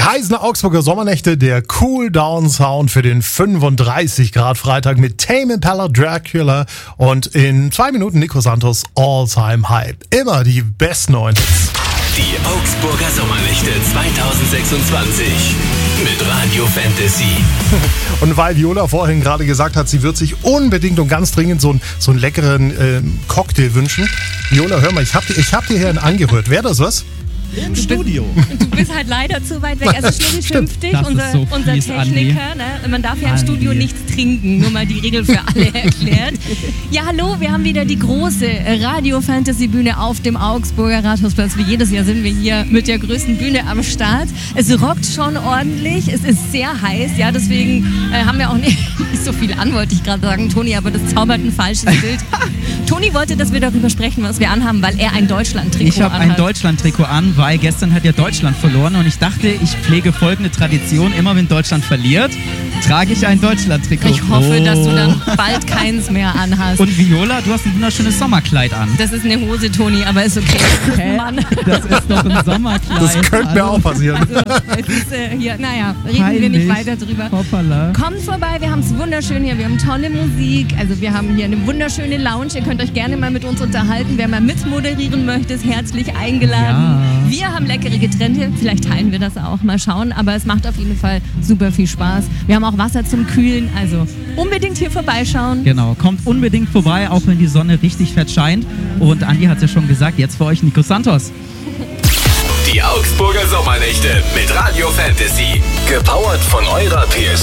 Reisende Augsburger Sommernächte, der Cool-Down-Sound für den 35 Grad Freitag mit Tame Impala Dracula und in 2 Minuten Nico Santos All-Time High. Immer die besten 9 Hits. Die Augsburger Sommernächte 2026 mit Radio Fantasy. Und weil Viola vorhin gerade gesagt hat, sie wird sich unbedingt und ganz dringend so einen leckeren Cocktail wünschen. Viola, hör mal, ich hab dir hier einen angehört. Wäre das was? Im Studio. Du bist halt leider zu weit weg. Also Schnurri schimpft dich, Das ist so unser fies, Techniker. Ne? Man darf ja im Studio Andi. nichts trinken. Nur mal die Regel für alle erklärt. Ja, hallo, wir haben wieder die große Radio-Fantasy-Bühne auf dem Augsburger Rathausplatz. Wie jedes Jahr sind wir hier mit der größten Bühne am Start. Es rockt schon ordentlich. Es ist sehr heiß. Ja, deswegen haben wir auch nicht so viel an, wollte ich gerade sagen, Toni. Aber das zaubert ein falsches Bild. Toni wollte, dass wir darüber sprechen, was wir anhaben, weil er ein Deutschland-Trikot Ich habe ein Deutschland-Trikot an, weil gestern hat ja Deutschland verloren und ich dachte, ich pflege folgende Tradition. Immer wenn Deutschland verliert, trage ich ein Deutschland-Trikot. Ich hoffe, dass du dann bald keins mehr anhast. Und Viola, du hast ein wunderschönes Sommerkleid an. Das ist eine Hose, Toni, aber ist okay. Hä? Mann. Das ist doch ein Sommerkleid. Das könnte mir auch passieren. Es ist, hier, naja, reden wir nicht weiter drüber. Hoppala. Kommt vorbei, wir haben es wunderschön hier, wir haben tolle Musik, also wir haben hier eine wunderschöne Lounge, ihr könnt euch gerne mal mit uns unterhalten, wer mal mitmoderieren möchte, ist herzlich eingeladen. Ja. Wir haben leckere Getränke, vielleicht teilen wir das auch, mal schauen, aber es macht auf jeden Fall super viel Spaß. Wir haben auch Wasser zum Kühlen, also unbedingt hier vorbeischauen. Genau, kommt unbedingt vorbei, auch wenn die Sonne richtig fett scheint. Und Andi hat es ja schon gesagt, jetzt für euch Nico Santos. Die Augsburger Sommernächte mit Radio Fantasy. Gepowert von eurer PS